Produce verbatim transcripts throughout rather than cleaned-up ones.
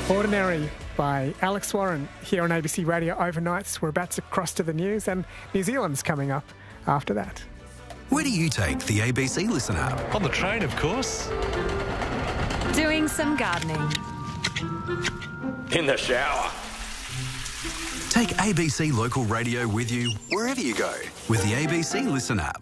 Ordinary by Alex Warren here on A B C Radio Overnights. We're about to cross to the news, and New Zealand's coming up after that. Where do you take the A B C Listen app? On the train, of course. Doing some gardening. In the shower. Take A B C Local Radio with you wherever you go with the A B C Listen app.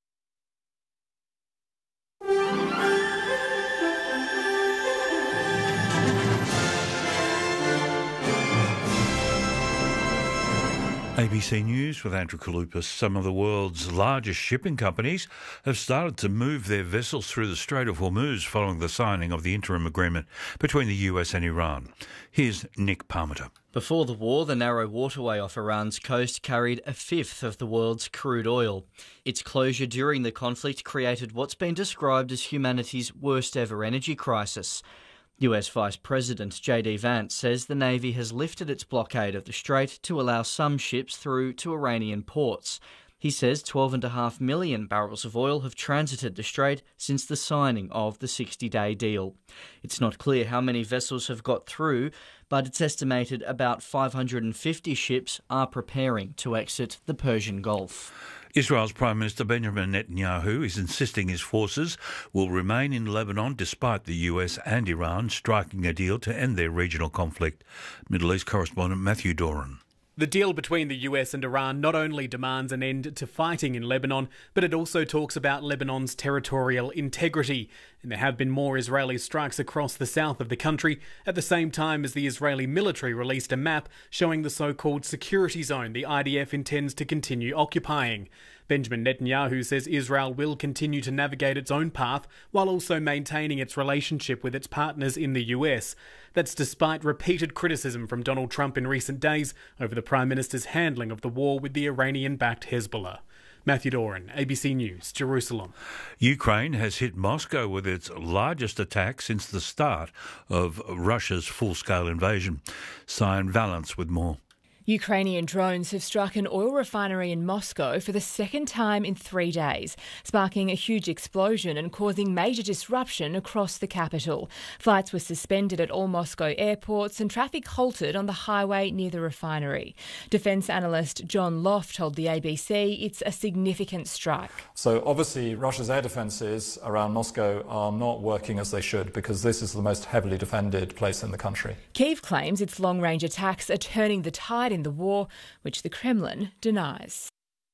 A B C News with Andrew Kalupas. Some of the world's largest shipping companies have started to move their vessels through the Strait of Hormuz following the signing of the interim agreement between the U S and Iran. Here's Nick Parmenter. Before the war, the narrow waterway off Iran's coast carried a fifth of the world's crude oil. Its closure during the conflict created what's been described as humanity's worst ever energy crisis. U S Vice President J D Vance says the Navy has lifted its blockade of the Strait to allow some ships through to Iranian ports. He says twelve point five million barrels of oil have transited the Strait since the signing of the sixty-day deal. It's not clear how many vessels have got through, but it's estimated about five hundred fifty ships are preparing to exit the Persian Gulf. Israel's Prime Minister Benjamin Netanyahu is insisting his forces will remain in Lebanon despite the U S and Iran striking a deal to end their regional conflict. Middle East correspondent Matthew Doran. The deal between the U S and Iran not only demands an end to fighting in Lebanon, but it also talks about Lebanon's territorial integrity. And there have been more Israeli strikes across the south of the country at the same time as the Israeli military released a map showing the so-called security zone the I D F intends to continue occupying. Benjamin Netanyahu says Israel will continue to navigate its own path while also maintaining its relationship with its partners in the U S. That's despite repeated criticism from Donald Trump in recent days over the Prime Minister's handling of the war with the Iranian-backed Hezbollah. Matthew Doran, A B C News, Jerusalem. Ukraine has hit Moscow with its largest attack since the start of Russia's full-scale invasion. Cyan Valance with more. Ukrainian drones have struck an oil refinery in Moscow for the second time in three days, sparking a huge explosion and causing major disruption across the capital. Flights were suspended at all Moscow airports and traffic halted on the highway near the refinery. Defence analyst John Loft told the A B C it's a significant strike. So obviously Russia's air defences around Moscow are not working as they should because this is the most heavily defended place in the country. Kyiv claims its long-range attacks are turning the tide in the war, which the Kremlin denies.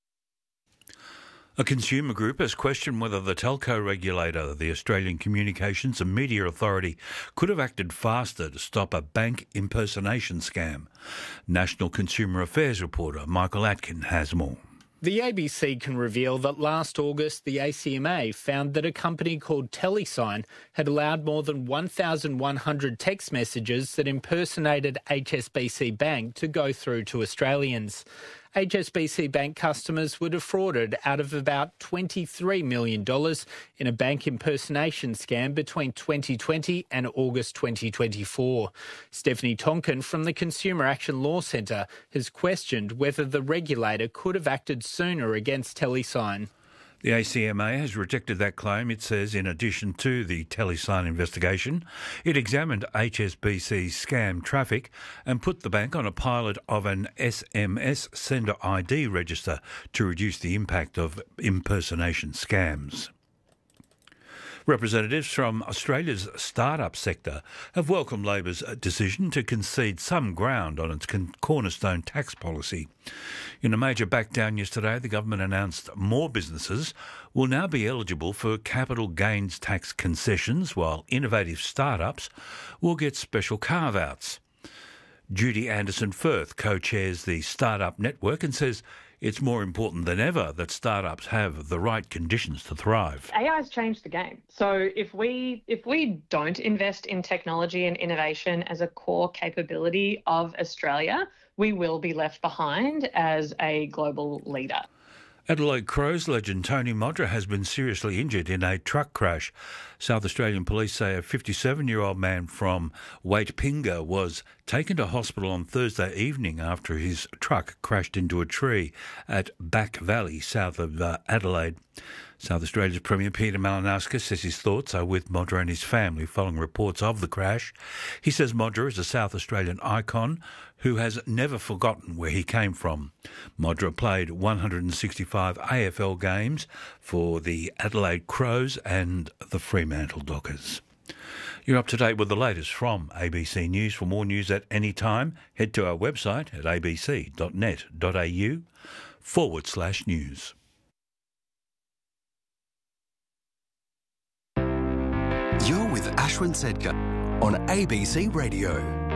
A consumer group has questioned whether the telco regulator, the Australian Communications and Media Authority, could have acted faster to stop a bank impersonation scam. National Consumer Affairs reporter Michael Atkin has more. The A B C can reveal that last August the A C M A found that a company called Telesign had allowed more than one thousand one hundred text messages that impersonated H S B C Bank to go through to Australians. H S B C Bank customers were defrauded out of about twenty-three million dollars in a bank impersonation scam between twenty twenty and August twenty twenty-four. Stephanie Tonkin from the Consumer Action Law Centre has questioned whether the regulator could have acted sooner against Telesign. The A C M A has rejected that claim. It says in addition to the Telesign investigation, it examined H S B C's scam traffic and put the bank on a pilot of an S M S sender I D register to reduce the impact of impersonation scams. Representatives from Australia's start-up sector have welcomed Labor's decision to concede some ground on its cornerstone tax policy. In a major backdown yesterday, the government announced more businesses will now be eligible for capital gains tax concessions, while innovative start-ups will get special carve-outs. Judy Anderson-Firth co-chairs the Startup Network and says it's more important than ever that startups have the right conditions to thrive. A I has changed the game. So if we if we don't invest in technology and innovation as a core capability of Australia, we will be left behind as a global leader. Adelaide Crows legend Tony Modra has been seriously injured in a truck crash. South Australian police say a fifty-seven-year-old man from Waitpinga was taken to hospital on Thursday evening after his truck crashed into a tree at Back Valley, south of uh, Adelaide. South Australia's Premier Peter Malinauskas says his thoughts are with Modra and his family following reports of the crash. He says Modra is a South Australian icon who has never forgotten where he came from. Modra played one hundred sixty-five A F L games for the Adelaide Crows and the Fremantle Dockers. You're up to date with the latest from A B C News. For more news at any time, head to our website at abc.net.au forward slash news. You're with Ashwin Sedkar on A B C Radio.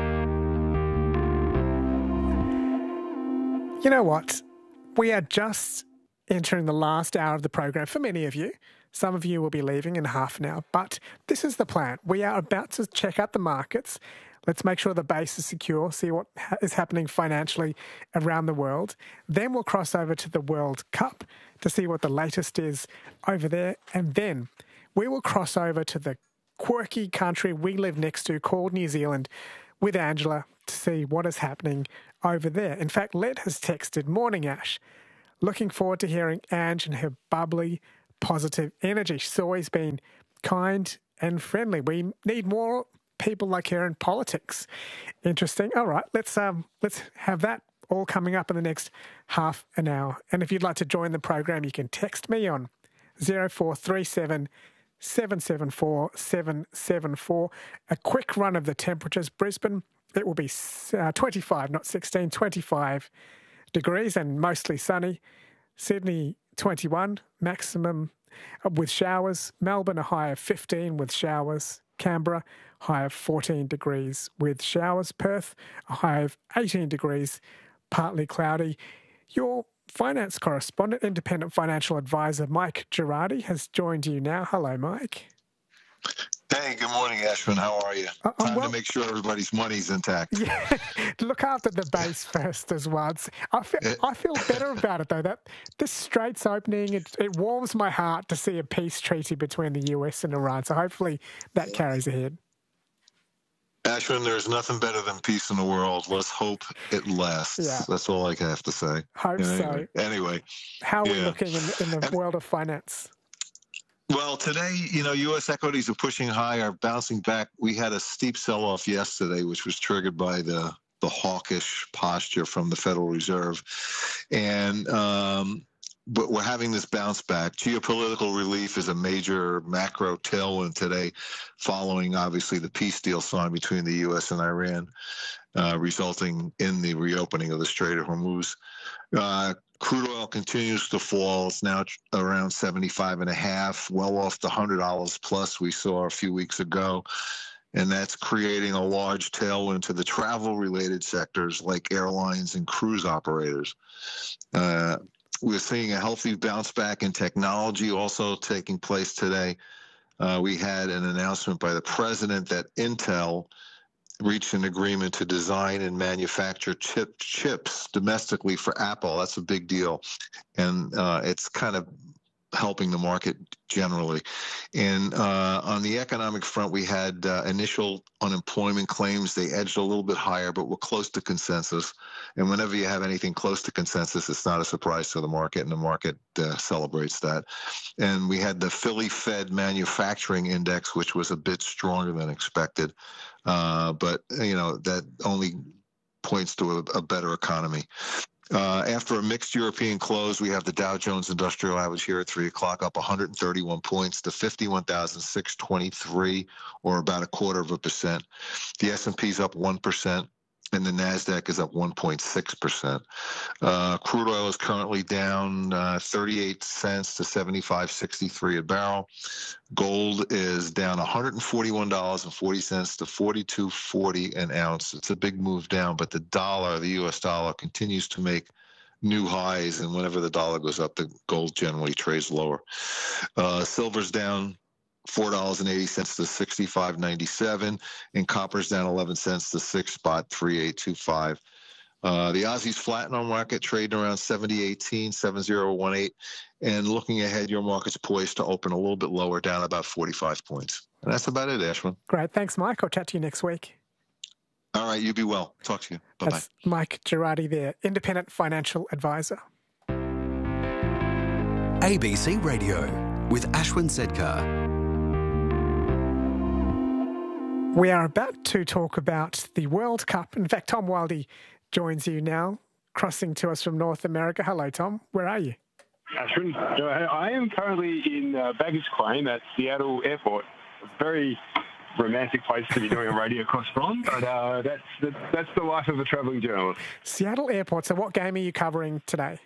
You know what? We are just entering the last hour of the program for many of you. Some of you will be leaving in half an hour, but this is the plan. We are about to check out the markets. Let's make sure the base is secure, see what ha- is happening financially around the world. Then we'll cross over to the World Cup to see what the latest is over there. And then we will cross over to the quirky country we live next to called New Zealand with Angela to see what is happening over there. In fact, Led has texted, "Morning, Ash. Looking forward to hearing Ange and her bubbly, positive energy. She's always been kind and friendly. We need more people like her in politics." Interesting. All right, let's um let's have that all coming up in the next half an hour. And if you'd like to join the program, you can text me on zero four three seven seven seven four seven seven four. A quick run of the temperatures. Brisbane, it will be uh, twenty-five, not sixteen, twenty-five degrees and mostly sunny. Sydney, twenty-one, maximum with showers. Melbourne, a high of fifteen with showers. Canberra, high of fourteen degrees with showers. Perth, a high of eighteen degrees, partly cloudy. Your finance correspondent, independent financial advisor Mike Girardi has joined you now. Hello, Mike. Hey, good morning, Ashwin. How are you? Uh, Time well, to make sure everybody's money's intact. Yeah, look after the base first as well. It's, I, feel, I feel better about it, though. That this Straits opening, it, it warms my heart to see a peace treaty between the U S and Iran. So hopefully that carries ahead. Ashwin, there's nothing better than peace in the world. Let's hope it lasts. Yeah. That's all I have to say. Hope anyway, so. Anyway. How are yeah. we looking in, in the and, world of finance? Well, today, you know, U S equities are pushing higher, bouncing back. We had a steep sell-off yesterday, which was triggered by the, the hawkish posture from the Federal Reserve. And um, but we're having this bounce back. Geopolitical relief is a major macro tailwind today, following, obviously, the peace deal signed between the U S and Iran, uh, resulting in the reopening of the Strait of Hormuz. Uh, Crude oil continues to fall. It's now around seventy-five and a half, well off the one hundred dollars plus we saw a few weeks ago. And that's creating a large tailwind to the travel-related sectors like airlines and cruise operators. Uh, we're seeing a healthy bounce back in technology also taking place today. Uh, we had an announcement by the president that Intel reached an agreement to design and manufacture chip chips domestically for Apple. That's a big deal. And uh, it's kind of helping the market generally. And uh, on the economic front, we had uh, initial unemployment claims. They edged a little bit higher, but we're close to consensus. And whenever you have anything close to consensus, it's not a surprise to the market, and the market uh, celebrates that. And we had the Philly Fed Manufacturing Index, which was a bit stronger than expected. Uh, but, you know, that only points to a, a better economy. Uh, after a mixed European close, we have the Dow Jones Industrial Average here at three o'clock, up one hundred thirty-one points to fifty-one thousand six hundred twenty-three, or about a quarter of a percent. The S and P's up one percent, and the NASDAQ is up one point six percent. Uh, crude oil is currently down uh, thirty-eight cents to seventy-five sixty-three a barrel. Gold is down one hundred forty-one dollars and forty cents to forty-two forty an ounce. It's a big move down, but the dollar, the U S dollar, continues to make new highs, and whenever the dollar goes up, the gold generally trades lower. Uh, silver's down four dollars and eighty cents to sixty-five ninety-seven, and copper's down eleven cents to six spot three eight two five. Uh, the Aussie's flat in our market, trading around seventy eighteen, seventy eighteen, and looking ahead, your market's poised to open a little bit lower, down about forty-five points. And that's about it, Ashwin. Great. Thanks, Mike. I'll chat to you next week. All right. You be well. Talk to you. Bye-bye. That's Mike Girardi there, independent financial advisor. A B C Radio. with Ashwin Sedkar. We are about to talk about the World Cup. In fact, Tom Wildey joins you now, crossing to us from North America. Hello, Tom. Where are you? Ashwin, no, I am currently in uh, baggage claim at Seattle Airport. A very romantic place to be doing a radio cross from, but uh, that's, the, that's the life of a travelling journalist. Seattle Airport. So what game are you covering today?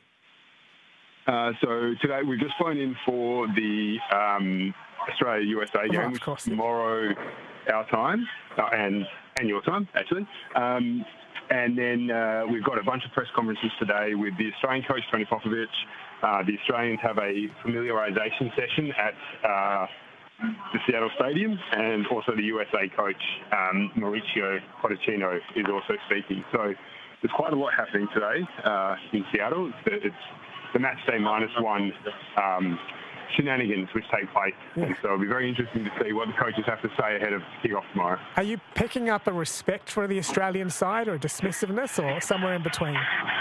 Uh, so today we've just flown in for the um, Australia-U S A game, oh, which course, is tomorrow our time, uh, and, and your time, actually. Um, and then uh, we've got a bunch of press conferences today with the Australian coach, Tony Popovich. Uh, the Australians have a familiarisation session at uh, the Seattle Stadium, and also the U S A coach, um, Mauricio Pochettino, is also speaking. So there's quite a lot happening today uh, in Seattle. It's the, it's the match day minus one um, shenanigans which take place. Yeah. And so it'll be very interesting to see what the coaches have to say ahead of kick-off tomorrow. Are you picking up a respect for the Australian side, or a dismissiveness, or somewhere in between?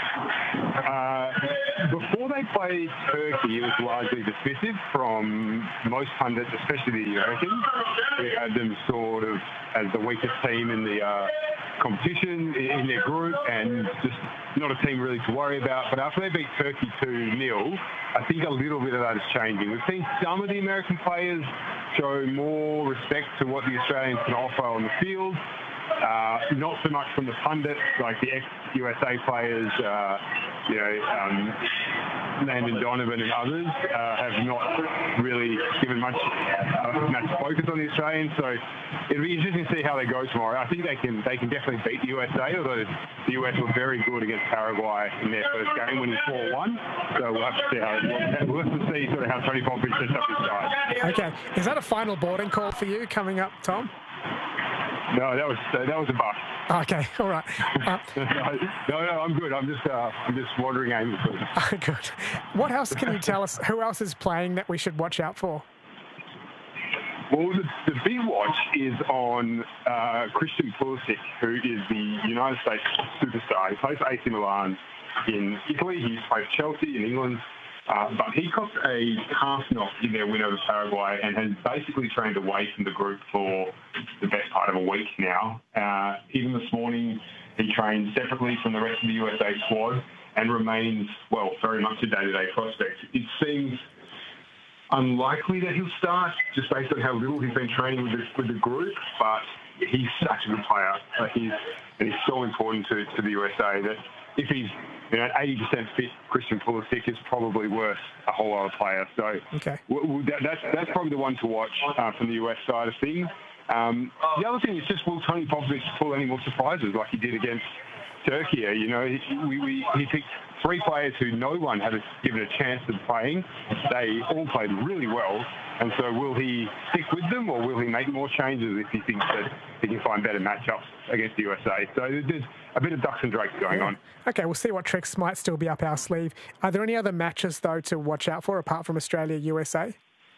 Uh, before they played Turkey, it was largely dismissive from most pundits, especially the Americans. We had them sort of as the weakest team in the uh, competition, in their group, and just not a team really to worry about. But after they beat Turkey two nil, I think a little bit of that is changing. We've seen some of the American players show more respect to what the Australians can offer on the field. Uh, not so much from the pundits, like the ex-U S A players, uh, you know, um, Landon Donovan and others uh, have not really given much uh, much focus on the Australians. So it'll be interesting to see how they go tomorrow. I think they can they can definitely beat the U S A, although the U S were very good against Paraguay in their first game, winning four one. So we'll have to see how we'll have to see sort of how Tony Popovich sets up his side. Okay, is that a final boarding call for you coming up, Tom? No, that was uh, that was a bust. Okay, all right. Uh, no, no, I'm good. I'm just uh, I'm just wandering aimlessly. Good. What else can you tell us? Who else is playing that we should watch out for? Well, the, the big watch is on uh, Christian Pulisic, who is the United States superstar. He plays for A C Milan in Italy. He plays for Chelsea in England. Uh, but he copped a calf knock in their win over Paraguay and has basically trained away from the group for the best part of a week now. Uh, even this morning, he trained separately from the rest of the U S A squad and remains, well, very much a day-to-day prospect. It seems unlikely that he'll start just based on how little he's been training with the, with the group, but he's such a good player. Uh, he's, and he's so important to, to the U S A that if he's you know, eighty percent fit, Christian Pulisic is probably worth a whole other player. So okay. w- w- that, that's, that's probably the one to watch uh, from the U S side of things. Um, the other thing is just, will Tony Popovich pull any more surprises like he did against Turkey? You know, he, we, we, he picked three players who no one had given a chance of playing. They all played really well. And so will he stick with them, or will he make more changes if he thinks that he can find better matchups against the U S A? So there's a bit of ducks and drakes going on. Okay, we'll see what tricks might still be up our sleeve. Are there any other matches, though, to watch out for apart from Australia-U S A?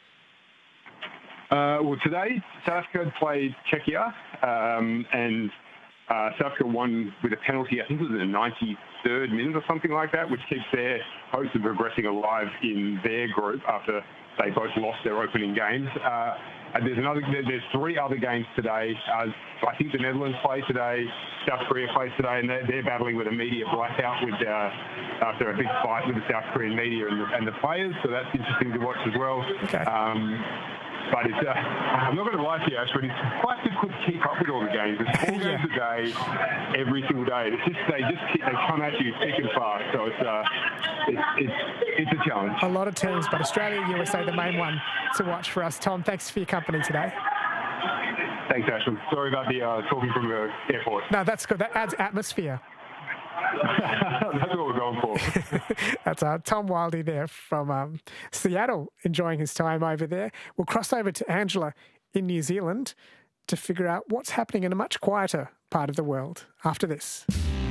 Uh, well, today, South Africa played Czechia, um, and uh, South Africa won with a penalty, I think it was in the ninety-third minute or something like that, which keeps their hopes of progressing alive in their group after they both lost their opening games. Uh, and there's another. There's three other games today. Uh, I think the Netherlands play today, South Korea plays today, and they're, they're battling with a media blackout with uh, after a big fight with the South Korean media and the, and the players. So that's interesting to watch as well. Okay. Um, But it's, uh, I'm not going to lie to you, Ash, but it's quite difficult to keep up with all the games. It's four yeah. games a day, every single day. It's just they just keep, they come at you thick and fast. So it's uh, it's, it's it's a challenge. A lot of teams, but Australia, U S A, the main one to watch for us. Tom, thanks for your company today. Thanks, Ashwin. Sorry about the uh, talking from the airport. No, that's good. That adds atmosphere. That's what we're going for. That's uh, Tom Wildey there from um, Seattle, enjoying his time over there. We'll cross over to Angela in New Zealand to figure out what's happening in a much quieter part of the world after this.